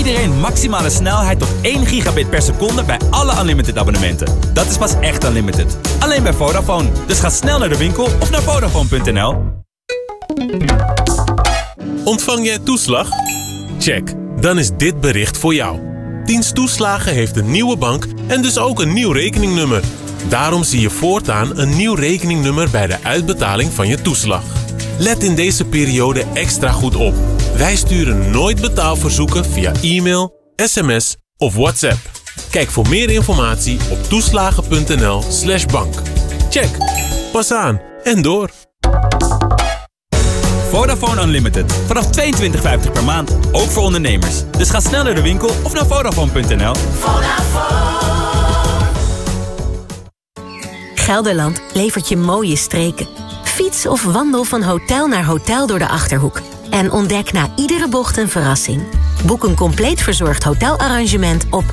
iedereen maximale snelheid tot 1 gigabit per seconde bij alle Unlimited abonnementen. Dat is pas echt Unlimited. Alleen bij Vodafone. Dus ga snel naar de winkel of naar Vodafone.nl. Ontvang jij toeslag? Check. Dan is dit bericht voor jou. Dienst Toeslagen heeft een nieuwe bank en dus ook een nieuw rekeningnummer. Daarom zie je voortaan een nieuw rekeningnummer bij de uitbetaling van je toeslag. Let in deze periode extra goed op. Wij sturen nooit betaalverzoeken via e-mail, sms of WhatsApp. Kijk voor meer informatie op toeslagen.nl/bank. Check. Pas aan en door. Vodafone Unlimited. Vanaf €22,50 per maand. Ook voor ondernemers. Dus ga snel naar de winkel of naar Vodafone.nl. Gelderland levert je mooie streken. Fiets of wandel van hotel naar hotel door de Achterhoek. En ontdek na iedere bocht een verrassing. Boek een compleet verzorgd hotelarrangement op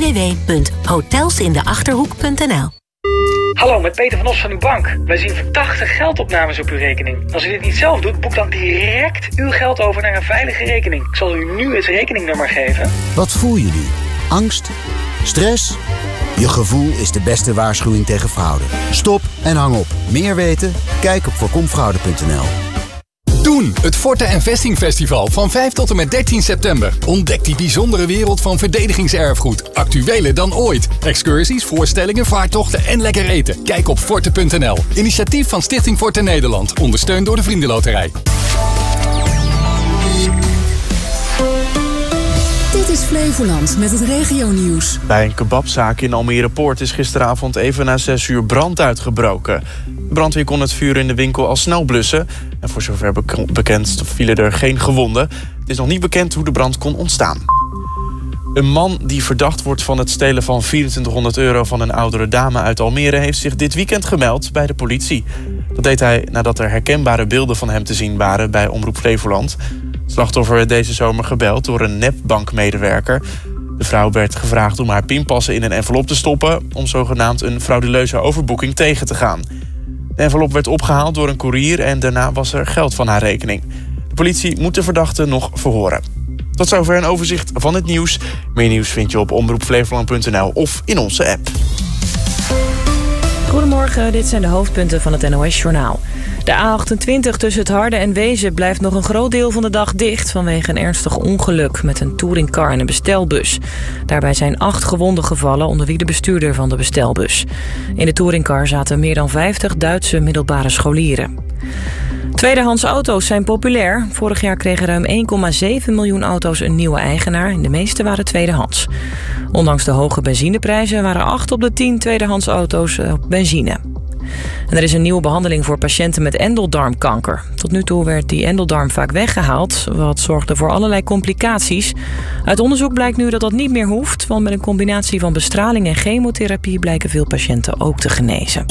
www.hotelsindeachterhoek.nl. Hallo, met Peter van Os van uw bank. Wij zien verdachte geldopnames op uw rekening. Als u dit niet zelf doet, boek dan direct uw geld over naar een veilige rekening. Ik zal u nu het rekeningnummer geven. Wat voel je nu? Angst? Stress? Je gevoel is de beste waarschuwing tegen fraude. Stop en hang op. Meer weten? Kijk op voorkomfraude.nl. Doen, het Forte en Vesting Festival van 5 tot en met 13 september. Ontdek die bijzondere wereld van verdedigingserfgoed. Actueler dan ooit. Excursies, voorstellingen, vaartochten en lekker eten. Kijk op forte.nl. Initiatief van Stichting Forte Nederland. Ondersteund door de Vriendenloterij. Dit is Flevoland met het regionieuws. Bij een kebabzaak in Almere Poort is gisteravond even na 6 uur brand uitgebroken. De brandweer kon het vuur in de winkel al snel blussen. En voor zover bekend vielen er geen gewonden. Het is nog niet bekend hoe de brand kon ontstaan. Een man die verdacht wordt van het stelen van €2400 van een oudere dame uit Almere heeft zich dit weekend gemeld bij de politie. Dat deed hij nadat er herkenbare beelden van hem te zien waren bij Omroep Flevoland. Het slachtoffer werd deze zomer gebeld door een nepbankmedewerker. De vrouw werd gevraagd om haar pinpassen in een envelop te stoppen om zogenaamd een frauduleuze overboeking tegen te gaan. De envelop werd opgehaald door een koerier en daarna was er geld van haar rekening. De politie moet de verdachte nog verhoren. Tot zover een overzicht van het nieuws. Meer nieuws vind je op omroepflevoland.nl of in onze app. Goedemorgen, dit zijn de hoofdpunten van het NOS-journaal. De A28 tussen het Harde en Wezen blijft nog een groot deel van de dag dicht vanwege een ernstig ongeluk met een touringcar en een bestelbus. Daarbij zijn 8 gewonden gevallen, onder wie de bestuurder van de bestelbus. In de touringcar zaten meer dan 50 Duitse middelbare scholieren. Tweedehands auto's zijn populair. Vorig jaar kregen ruim 1,7 miljoen auto's een nieuwe eigenaar en de meeste waren tweedehands. Ondanks de hoge benzineprijzen waren 8 op de 10 tweedehands auto's op benzine. En er is een nieuwe behandeling voor patiënten met endeldarmkanker. Tot nu toe werd die endeldarm vaak weggehaald, wat zorgde voor allerlei complicaties. Uit onderzoek blijkt nu dat dat niet meer hoeft, want met een combinatie van bestraling en chemotherapie blijken veel patiënten ook te genezen.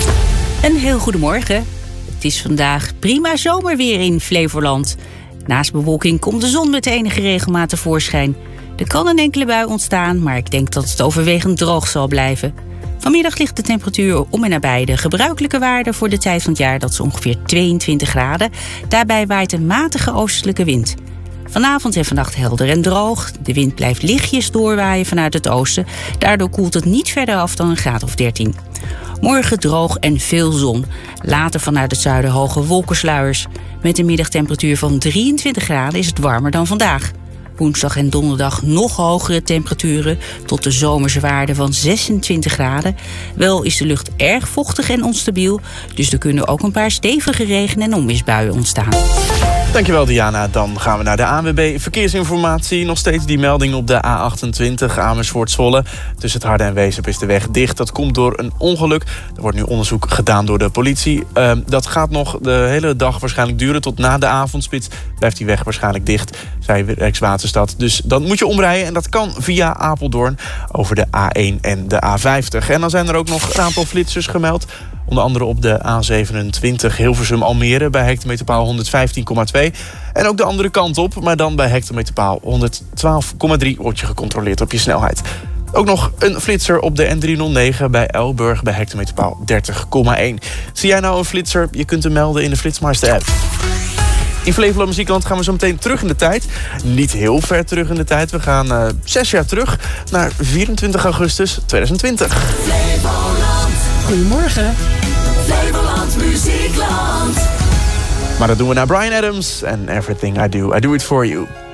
Een heel goedemorgen. Het is vandaag prima zomerweer in Flevoland. Naast bewolking komt de zon met enige regelmaat tevoorschijn. Er kan een enkele bui ontstaan, maar ik denk dat het overwegend droog zal blijven. Vanmiddag ligt de temperatuur om en nabij de gebruikelijke waarde voor de tijd van het jaar. Dat is ongeveer 22 graden. Daarbij waait een matige oostelijke wind. Vanavond en vannacht helder en droog. De wind blijft lichtjes doorwaaien vanuit het oosten. Daardoor koelt het niet verder af dan een graad of 13. Morgen droog en veel zon. Later vanuit het zuiden hoge wolkensluiers. Met een middagtemperatuur van 23 graden is het warmer dan vandaag. Woensdag en donderdag nog hogere temperaturen tot de zomerse waarde van 26 graden. Wel is de lucht erg vochtig en onstabiel, dus er kunnen ook een paar stevige regen- en onweersbuien ontstaan. Dankjewel Diana. Dan gaan we naar de ANWB Verkeersinformatie. Nog steeds die melding op de A28 Amersfoort-Zwolle. Tussen het Harde en Wezep is de weg dicht. Dat komt door een ongeluk. Er wordt nu onderzoek gedaan door de politie. Dat gaat nog de hele dag waarschijnlijk duren. Tot na de avondspits blijft die weg waarschijnlijk dicht, zei Rijkswaterstaat. Dus dan moet je omrijden en dat kan via Apeldoorn over de A1 en de A50. En dan zijn er ook nog een aantal flitsers gemeld. Onder andere op de A27 Hilversum-Almere bij hectometerpaal 115,2. En ook de andere kant op, maar dan bij hectometerpaal 112,3 wordt je gecontroleerd op je snelheid. Ook nog een flitser op de N309 bij Elburg bij hectometerpaal 30,1. Zie jij nou een flitser? Je kunt hem melden in de Flitsmeister app. In Flevoland Muziekland gaan we zo meteen terug in de tijd. Niet heel ver terug in de tijd. We gaan 6 jaar terug naar 24 augustus 2020. Flevoland. Goedemorgen. Flevoland Muziekland. Maar dat doen we naar Bryan Adams en Everything I Do It For You.